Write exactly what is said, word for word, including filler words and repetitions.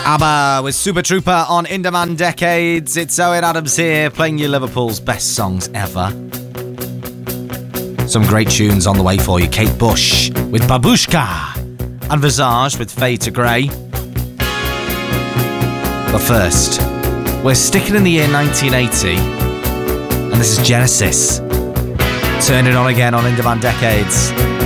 ABBA with Super Trooper on In Demand Decades. It's Owen Adams here, playing you Liverpool's best songs ever. Some great tunes on the way for you. Kate Bush with Babushka and Visage with Fade to Grey. But first, we're sticking in the year nineteen eighty, and this is Genesis. Turn it on again on In Demand Decades.